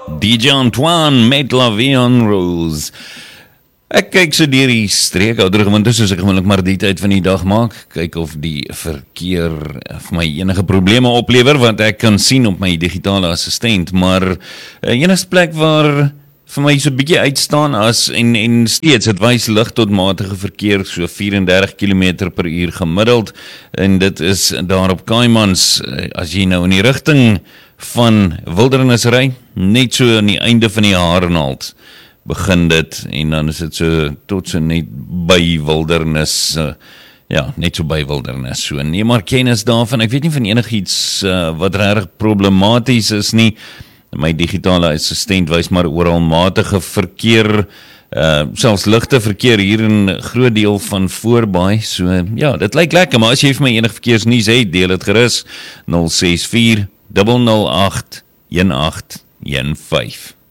DJ Antoine met La Vie en Rose. Ek kyk so deur die streek, oudergemeente, soos ek gewoonlik maar die tyd van die dag maak, kyk of die verkeer vir my enige probleme oplewer, want ek kan sien op my digitale assistent, maar enigste plek waar vir my so 'n bietjie uitstaan as en steeds, het wys lig tot matige verkeer, so 34 km per uur gemiddeld, en dit is daar op Kaaimans, as jy nou in die rigting van Wildernis ry, net so aan die einde van die Harenholt begin dit, en dan is dit so tot so net by Wildernis, ja, net so by Wildernis, so nee, maar kennis daarvan, ek weet nie van enigiets wat regtig problematies is nie. My digitale assistent wys maar oral matige verkeer, selfs ligte verkeer hier in 'n groot deel van Voorbaai, so ja, dit lyk lekker, maar as jy vir my enige verkeersnuus het, deel dit gerus, 064 008 1815.